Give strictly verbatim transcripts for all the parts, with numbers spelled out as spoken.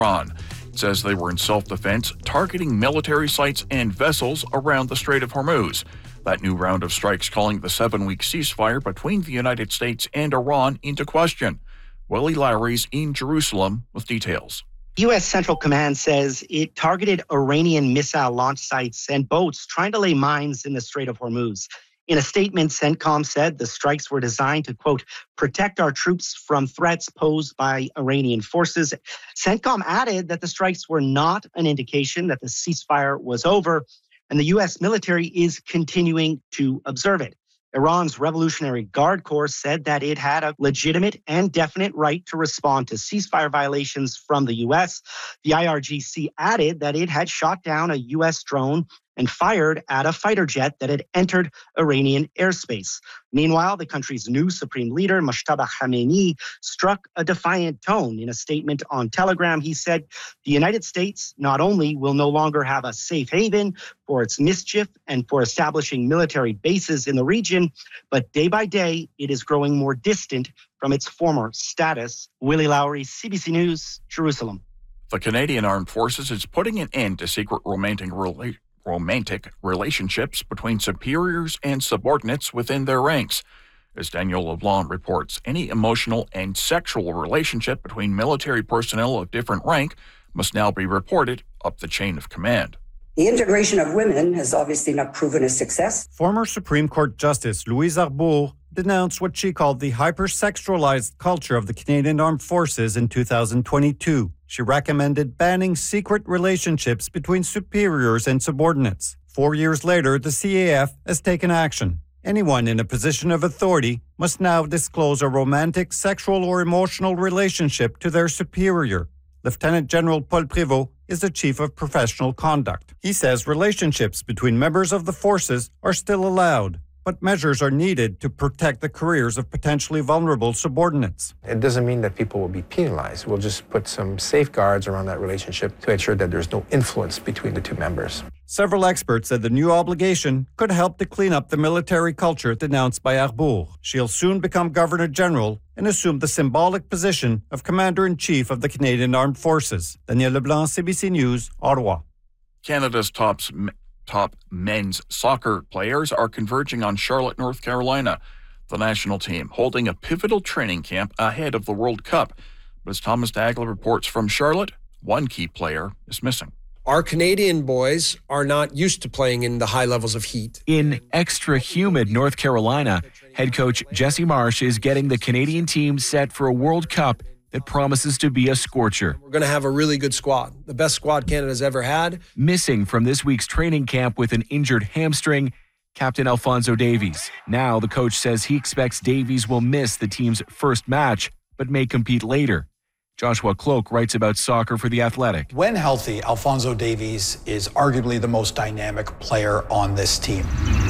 Iran. It says they were in self-defense, targeting military sites and vessels around the Strait of Hormuz. That new round of strikes calling the seven-week ceasefire between the United States and Iran into question. Willie Lowry's in Jerusalem with details. U S Central Command says it targeted Iranian missile launch sites and boats trying to lay mines in the Strait of Hormuz. In a statement, CENTCOM said the strikes were designed to, quote, protect our troops from threats posed by Iranian forces. CENTCOM added that the strikes were not an indication that the ceasefire was over, and the U S military is continuing to observe it. Iran's Revolutionary Guard Corps said that it had a legitimate and definite right to respond to ceasefire violations from the U S. The I R G C added that it had shot down a U S drone and fired at a fighter jet that had entered Iranian airspace. Meanwhile, the country's new supreme leader, Mojtaba Khamenei, struck a defiant tone. In a statement on Telegram, he said, the United States not only will no longer have a safe haven for its mischief and for establishing military bases in the region, but day by day, it is growing more distant from its former status. Willie Lowry, C B C News, Jerusalem. The Canadian Armed Forces is putting an end to secret romantic relations. romantic relationships between superiors and subordinates within their ranks. As Daniel LeBlanc reports, any emotional and sexual relationship between military personnel of different rank must now be reported up the chain of command. The integration of women has obviously not proven a success. Former Supreme Court Justice Louise Arbour denounced what she called the hypersexualized culture of the Canadian Armed Forces in two thousand twenty-two. She recommended banning secret relationships between superiors and subordinates. Four years later, the C A F has taken action. Anyone in a position of authority must now disclose a romantic, sexual, or emotional relationship to their superior. Lieutenant General Paul Prévost is the Chief of Professional Conduct. He says relationships between members of the forces are still allowed, but measures are needed to protect the careers of potentially vulnerable subordinates. It doesn't mean that people will be penalized. We'll just put some safeguards around that relationship to ensure that there's no influence between the two members. Several experts said the new obligation could help to clean up the military culture denounced by Arbour. She'll soon become Governor General and assume the symbolic position of Commander-in-Chief of the Canadian Armed Forces. Daniel Leblanc, C B C News, Ottawa. Canada's top Top men's soccer players are converging on Charlotte, North Carolina, the national team holding a pivotal training camp ahead of the World Cup. But as Thomas Dagler reports from Charlotte, one key player is missing. Our Canadian boys are not used to playing in the high levels of heat. In extra humid North Carolina, head coach Jesse Marsh is getting the Canadian team set for a World Cup that promises to be a scorcher. We're going to have a really good squad, the best squad Canada's ever had. Missing from this week's training camp with an injured hamstring, Captain Alphonso Davies. Now the coach says he expects Davies will miss the team's first match, but may compete later. Joshua Cloak writes about soccer for The Athletic. When healthy, Alphonso Davies is arguably the most dynamic player on this team.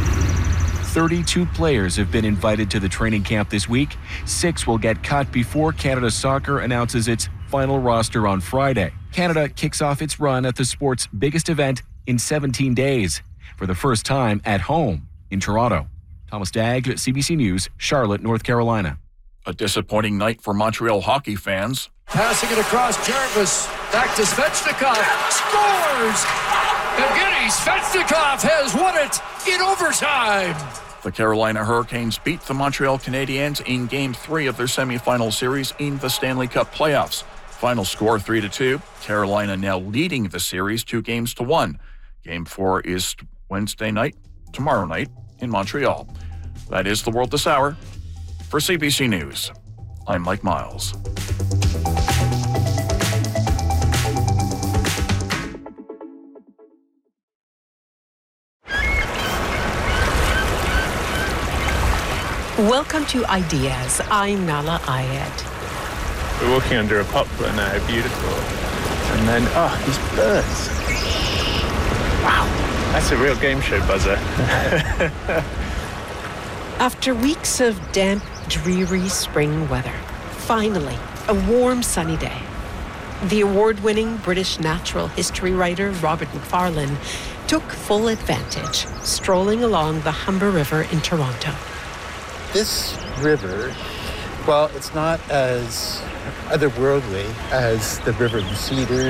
thirty-two players have been invited to the training camp this week. Six will get cut before Canada Soccer announces its final roster on Friday. Canada kicks off its run at the sport's biggest event in seventeen days, for the first time at home in Toronto. Thomas Dagg, C B C News, Charlotte, North Carolina. A disappointing night for Montreal hockey fans. Passing it across Jarvis. Back to Svechnikov. Scores! Evgeny Svechnikov has won it in overtime. The Carolina Hurricanes beat the Montreal Canadiens in Game three of their semifinal series in the Stanley Cup playoffs. Final score three to two. Carolina now leading the series two games to one. Game four is Wednesday night, tomorrow night in Montreal. That is the world this hour. For C B C News, I'm Mike Miles. Welcome to Ideas. I'm Nala Ayed. We're walking under a poplar now, beautiful. And then, oh, these birds. Wow, that's a real game show buzzer. After weeks of damp, dreary spring weather, finally, a warm, sunny day. The award-winning British natural history writer Robert Macfarlane took full advantage, strolling along the Humber River in Toronto. This river, well, it's not as otherworldly as the River of the Cedars.